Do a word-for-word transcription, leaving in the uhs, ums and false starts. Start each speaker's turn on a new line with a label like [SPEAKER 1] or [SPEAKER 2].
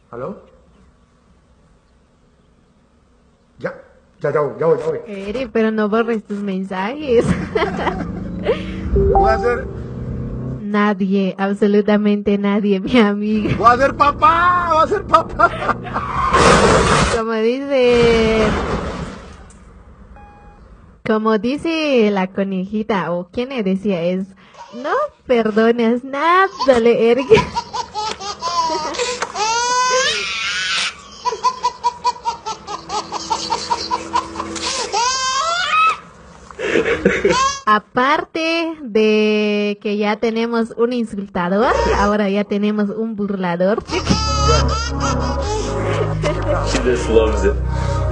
[SPEAKER 1] ¿Aló? Ya, ya, ya voy, ya voy, ya voy.
[SPEAKER 2] Eri, pero no borres tus mensajes.
[SPEAKER 1] Voy a ser,
[SPEAKER 2] Nadie, absolutamente nadie, mi amiga.
[SPEAKER 1] voy a ser papá, voy a ser papá.
[SPEAKER 2] Como dice, como dice la conejita, o quien le decía es, no perdonas nada, le Eric. Aparte de que ya tenemos un insultador, ahora ya tenemos un burlador.
[SPEAKER 3] She just loves it.